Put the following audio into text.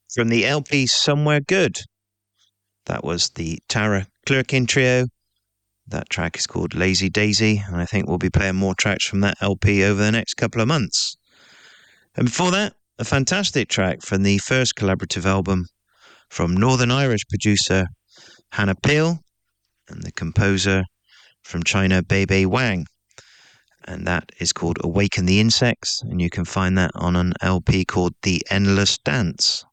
From the LP Somewhere Good, that was the Tara Clerkin Trio. That track is called Lazy Daisy, and I think we'll be playing more tracks from that LP over the next couple of months. And before that, a fantastic track from the first collaborative album from Northern Irish producer Hannah Peel and the composer from China, Bei Wang. And that is called Awaken the Insects, and you can find that on an LP called The Endless Dance.